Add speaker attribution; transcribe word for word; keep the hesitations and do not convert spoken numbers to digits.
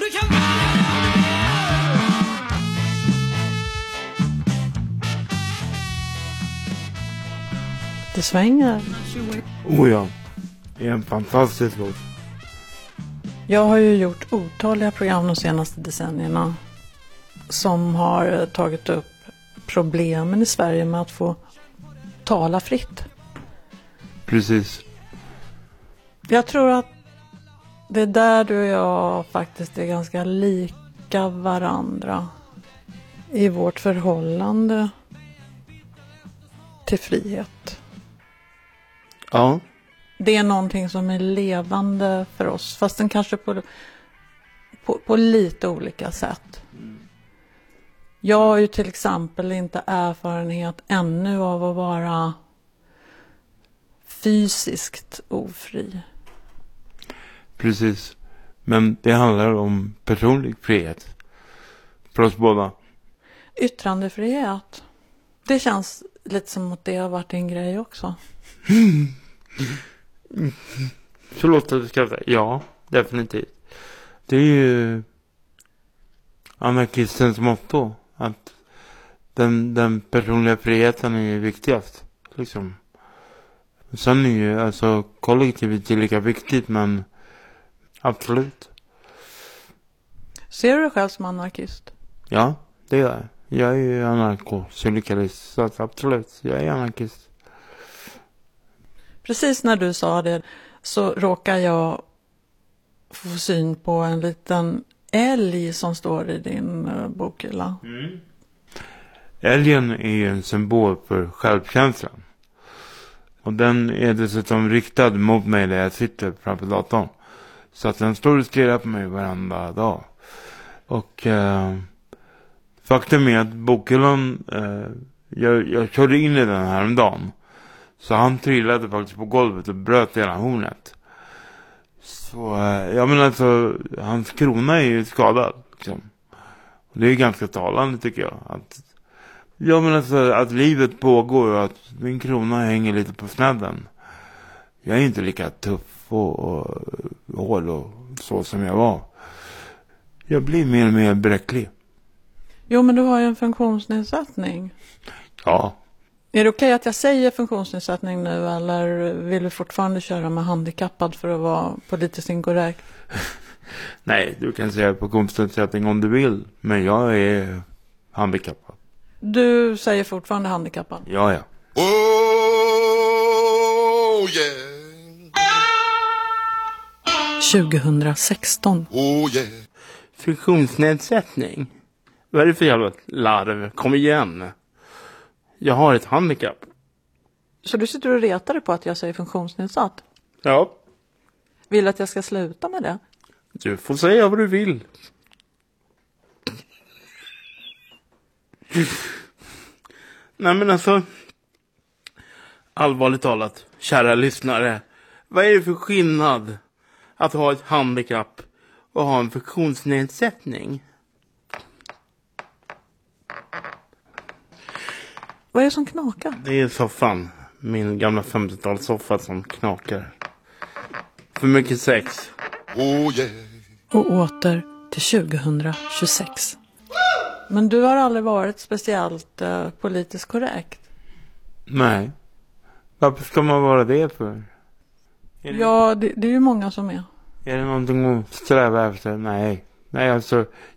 Speaker 1: du kan vara.
Speaker 2: Det svänger.
Speaker 3: Oh ja, det är en fantastisk låt.
Speaker 2: Jag har ju gjort otaliga program de senaste decennierna som har tagit upp problemen i Sverige med att få tala fritt.
Speaker 3: Precis.
Speaker 2: Jag tror att det är där du och jag faktiskt är ganska lika varandra i vårt förhållande till frihet.
Speaker 3: Ja.
Speaker 2: Det är någonting som är levande för oss, fast den kanske på, på, på lite olika sätt. Jag har ju till exempel inte erfarenhet ännu av att vara fysiskt ofri.
Speaker 3: Precis. Men det handlar om personlig frihet. För oss båda.
Speaker 2: Yttrandefrihet. Det känns lite som att det har varit en grej också.
Speaker 3: Mm. Förlåt att du ska säga. Ja, definitivt. Det är ju anarkistens motto. Att den, den personliga friheten är viktigast. Liksom. Sen är ju alltså kollektivet är lika viktigt, men absolut.
Speaker 2: Ser du dig själv som anarkist?
Speaker 3: Ja, det gör jag. Jag är ju anarkosyndikalist, så att absolut, jag är anarkist.
Speaker 2: Precis när du sa det så råkar jag få syn på en liten älg som står i din uh, bokhylla.
Speaker 3: Mm. Älgen är ju en symbol för självkänslan. Och den är dessutom riktad mot mig där jag sitter framför datorn. Så att den står och stirrar på mig varenda dag. Och eh, faktum är att bokhyllan, eh, jag, jag körde in i den här om dagen. Så han trillade faktiskt på golvet och bröt hela hornet. Så eh, jag menar alltså, hans krona är ju skadad. Liksom. Och det är ganska talande tycker jag. Att, jag menar alltså, att livet pågår och att min krona hänger lite på snedden. Jag är inte lika tuff och, och hård och så som jag var. Jag blir mer och mer bräcklig.
Speaker 2: Jo, men du har ju en funktionsnedsättning.
Speaker 3: Ja.
Speaker 2: Är det okej att jag säger funktionsnedsättning nu eller vill du fortfarande köra med handikappad för att vara politiskt inkorrekt?
Speaker 3: Nej, du kan säga funktionsnedsättning om du vill. Men jag är handikappad.
Speaker 2: Du säger fortfarande handikappad?
Speaker 3: Ja, ja.
Speaker 1: Oh yeah.
Speaker 2: tjugohundrasexton.
Speaker 1: Oh yeah.
Speaker 3: Funktionsnedsättning? Vad är det för jävla larv? Kom igen. Jag har ett handikapp.
Speaker 2: Så du sitter och retar dig på att jag säger funktionsnedsatt?
Speaker 3: Ja.
Speaker 2: Vill att jag ska sluta med det?
Speaker 3: Du får säga vad du vill. Nej men alltså, allvarligt talat, kära lyssnare. Vad är det för skillnad att ha ett handikapp och ha en funktionsnedsättning?
Speaker 2: Vad är det som knakar?
Speaker 3: Det är soffan. Min gamla femtiotalssoffa som knakar. För mycket sex.
Speaker 1: Oh yeah.
Speaker 2: Och åter till tjugohundratjugosex. Men du har aldrig varit speciellt eh, politiskt korrekt.
Speaker 3: Nej. Varför ska man vara det för? Är det,
Speaker 2: Ja, det, det är ju många som är.
Speaker 3: är det någonting att sträva efter? Nej. Nej, alltså.